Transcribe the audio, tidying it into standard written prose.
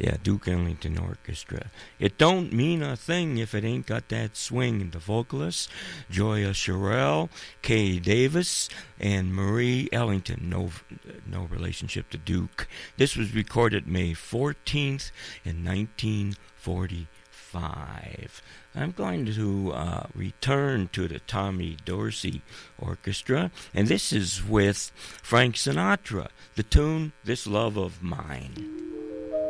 Yeah, Duke Ellington Orchestra. It don't mean a thing if it ain't got that swing. The vocalists, Joya Sherrill, Kay Davis, and Marie Ellington. No relationship to Duke. This was recorded May 14th in 1945. I'm going to return to the Tommy Dorsey Orchestra, and this is with Frank Sinatra. The tune, This Love of Mine.